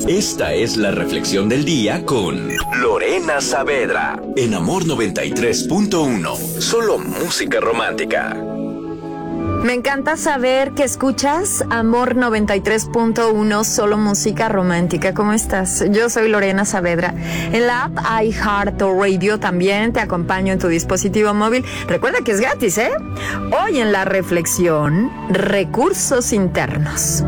Esta es la reflexión del día con Lorena Saavedra en Amor 93.1. Solo música romántica. Me encanta saber que escuchas Amor 93.1, solo música romántica. ¿Cómo estás? Yo soy Lorena Saavedra. En la app iHeartRadio también te acompaño en tu dispositivo móvil. Recuerda que es gratis, ¿eh? Hoy en la reflexión, recursos internos.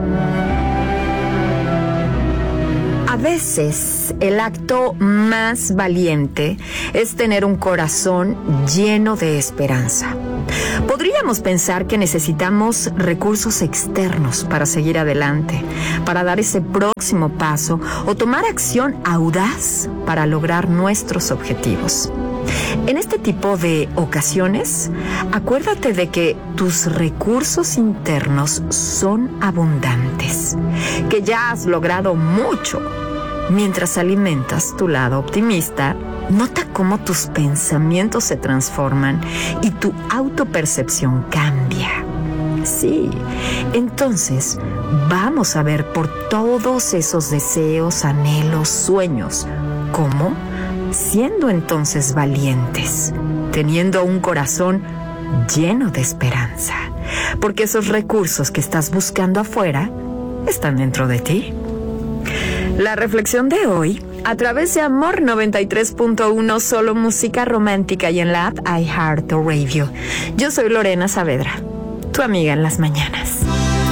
A veces el acto más valiente es tener un corazón lleno de esperanza. Podríamos pensar que necesitamos recursos externos para seguir adelante, para dar ese próximo paso o tomar acción audaz para lograr nuestros objetivos. En este tipo de ocasiones, acuérdate de que tus recursos internos son abundantes, que ya has logrado mucho. Mientras alimentas tu lado optimista, nota cómo tus pensamientos se transforman y tu autopercepción cambia. Sí, entonces vamos a ver por todos esos deseos, anhelos, sueños, ¿cómo? Siendo entonces valientes, teniendo un corazón lleno de esperanza, porque esos recursos que estás buscando afuera están dentro de ti. La reflexión de hoy, a través de Amor 93.1, solo música romántica y en la app iHeartRadio. Yo soy Lorena Saavedra, tu amiga en las mañanas.